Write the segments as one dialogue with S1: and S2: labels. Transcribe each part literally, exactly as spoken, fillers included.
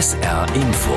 S1: S R Info.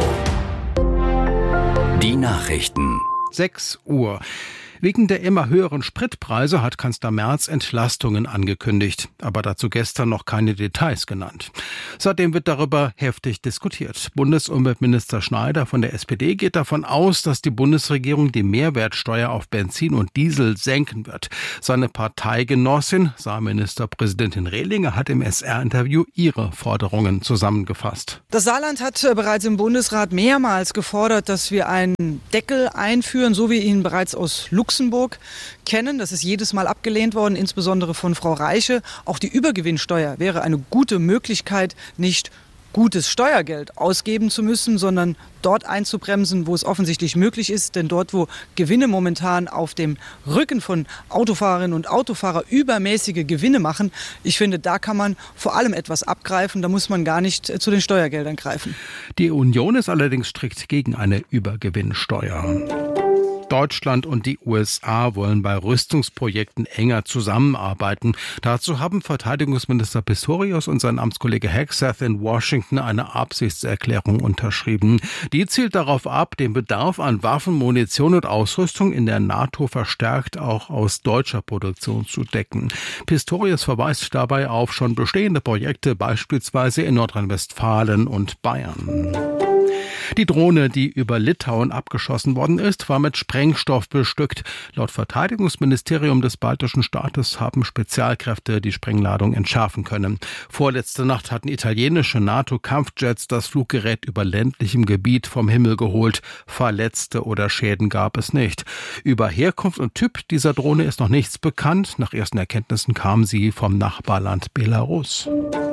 S1: Die Nachrichten.
S2: sechs Uhr. Wegen der immer höheren Spritpreise hat Kanzler Merz Entlastungen angekündigt, aber dazu gestern noch keine Details genannt. Seitdem wird darüber heftig diskutiert. Bundesumweltminister Schneider von der S P D geht davon aus, dass die Bundesregierung die Mehrwertsteuer auf Benzin und Diesel senken wird. Seine Parteigenossin, Saarministerpräsidentin Rehlinger, hat im S R-Interview ihre Forderungen zusammengefasst.
S3: Das Saarland hat bereits im Bundesrat mehrmals gefordert, dass wir einen Deckel einführen, so wie ihn bereits aus Luxemburg kennen. Das ist jedes Mal abgelehnt worden, insbesondere von Frau Reiche. Auch die Übergewinnsteuer wäre eine gute Möglichkeit, nicht gutes Steuergeld ausgeben zu müssen, sondern dort einzubremsen, wo es offensichtlich möglich ist. Denn dort, wo Gewinne momentan auf dem Rücken von Autofahrerinnen und Autofahrern übermäßige Gewinne machen, ich finde, da kann man vor allem etwas abgreifen. Da muss man gar nicht zu den Steuergeldern greifen.
S2: Die Union ist allerdings strikt gegen eine Übergewinnsteuer. Deutschland und die U S A wollen bei Rüstungsprojekten enger zusammenarbeiten. Dazu haben Verteidigungsminister Pistorius und sein Amtskollege Hegseth in Washington eine Absichtserklärung unterschrieben. Die zielt darauf ab, den Bedarf an Waffen, Munition und Ausrüstung in der NATO verstärkt auch aus deutscher Produktion zu decken. Pistorius verweist dabei auf schon bestehende Projekte, beispielsweise in Nordrhein-Westfalen und Bayern. Die Drohne, die über Litauen abgeschossen worden ist, war mit Sprengstoff bestückt. Laut Verteidigungsministerium des baltischen Staates haben Spezialkräfte die Sprengladung entschärfen können. Vorletzte Nacht hatten italienische NATO-Kampfjets das Fluggerät über ländlichem Gebiet vom Himmel geholt. Verletzte oder Schäden gab es nicht. Über Herkunft und Typ dieser Drohne ist noch nichts bekannt. Nach ersten Erkenntnissen kam sie vom Nachbarland Belarus.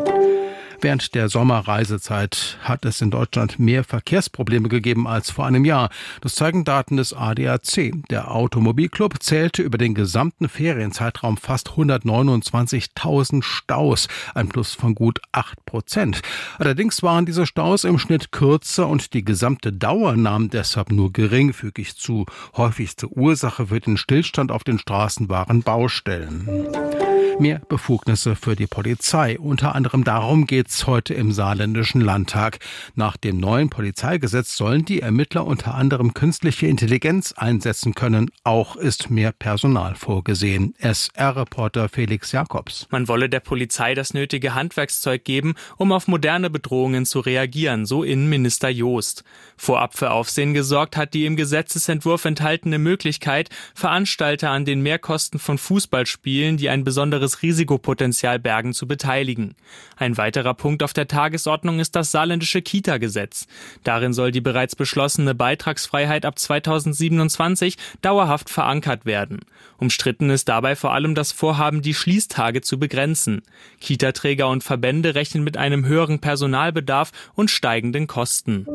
S2: Während der Sommerreisezeit hat es in Deutschland mehr Verkehrsprobleme gegeben als vor einem Jahr. Das zeigen Daten des A D A C. Der Automobilclub zählte über den gesamten Ferienzeitraum fast hundertneunundzwanzigtausend Staus, ein Plus von gut acht Prozent. Allerdings waren diese Staus im Schnitt kürzer und die gesamte Dauer nahm deshalb nur geringfügig zu. Häufigste Ursache für den Stillstand auf den Straßen waren Baustellen. Mehr Befugnisse für die Polizei. Unter anderem darum geht es heute im Saarländischen Landtag. Nach dem neuen Polizeigesetz sollen die Ermittler unter anderem künstliche Intelligenz einsetzen können. Auch ist mehr Personal vorgesehen. S R-Reporter Felix Jakobs.
S4: Man wolle der Polizei das nötige Handwerkszeug geben, um auf moderne Bedrohungen zu reagieren, so Innenminister Joost. Vorab für Aufsehen gesorgt hat die im Gesetzesentwurf enthaltene Möglichkeit, Veranstalter an den Mehrkosten von Fußballspielen, die ein besonderes Risikopotenzial bergen, zu beteiligen. Ein weiterer Punkt auf der Tagesordnung ist das saarländische Kita-Gesetz. Darin soll die bereits beschlossene Beitragsfreiheit ab zweitausendsiebenundzwanzig dauerhaft verankert werden. Umstritten ist dabei vor allem das Vorhaben, die Schließtage zu begrenzen. Kita-Träger und Verbände rechnen mit einem höheren Personalbedarf und steigenden Kosten.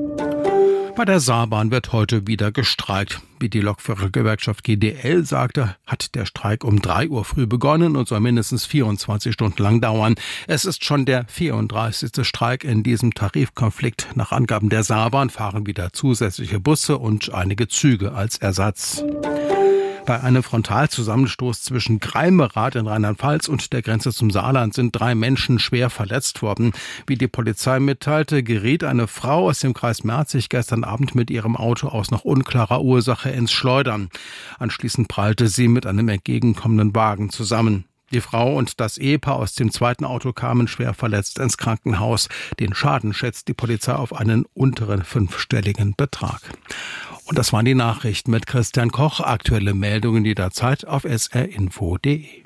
S2: Bei der Saarbahn wird heute wieder gestreikt. Wie die Lokführergewerkschaft G D L sagte, hat der Streik um drei Uhr früh begonnen und soll mindestens vierundzwanzig Stunden lang dauern. Es ist schon der vierunddreißigste Streik in diesem Tarifkonflikt. Nach Angaben der Saarbahn fahren wieder zusätzliche Busse und einige Züge als Ersatz. Bei einem Frontalzusammenstoß zwischen Greimerath in Rheinland-Pfalz und der Grenze zum Saarland sind drei Menschen schwer verletzt worden. Wie die Polizei mitteilte, geriet eine Frau aus dem Kreis Merzig gestern Abend mit ihrem Auto aus noch unklarer Ursache ins Schleudern. Anschließend prallte sie mit einem entgegenkommenden Wagen zusammen. Die Frau und das Ehepaar aus dem zweiten Auto kamen schwer verletzt ins Krankenhaus. Den Schaden schätzt die Polizei auf einen unteren fünfstelligen Betrag. Und das waren die Nachrichten mit Christian Koch. Aktuelle Meldungen jederzeit auf s r info punkt d e.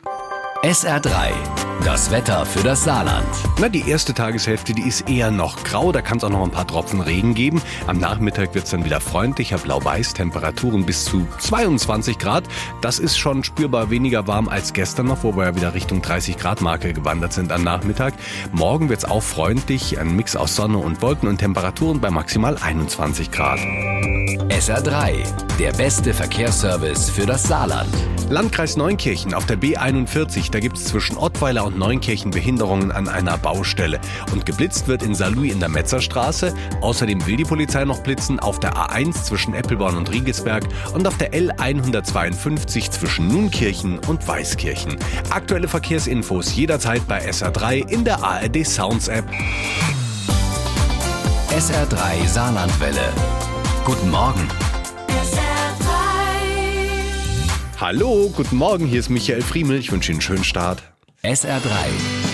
S1: S R drei. Das Wetter für das Saarland.
S5: Na, die erste Tageshälfte, die ist eher noch grau. Da kann es auch noch ein paar Tropfen Regen geben. Am Nachmittag wird es dann wieder freundlicher, blau-weiß, Temperaturen bis zu zweiundzwanzig Grad. Das ist schon spürbar weniger warm als gestern noch, wo wir ja wieder Richtung dreißig Grad Marke gewandert sind am Nachmittag. Morgen wird es auch freundlich, ein Mix aus Sonne und Wolken und Temperaturen bei maximal einundzwanzig Grad.
S1: S R drei. Der beste Verkehrsservice für das Saarland.
S5: Landkreis Neunkirchen auf der B einundvierzig. Da gibt es zwischen Ottweiler und Neunkirchen Behinderungen an einer Baustelle. Und geblitzt wird in Saarlouis in der Metzerstraße. Außerdem will die Polizei noch blitzen auf der A eins zwischen Eppelborn und Riegelsberg und auf der L hundertzweiundfünfzig zwischen Nunkirchen und Weißkirchen. Aktuelle Verkehrsinfos jederzeit bei S R drei in der A R D Sounds App.
S1: S R drei Saarlandwelle. Guten Morgen.
S5: Hallo, guten Morgen, hier ist Michael Friemel. Ich wünsche Ihnen einen schönen Start.
S1: S R drei.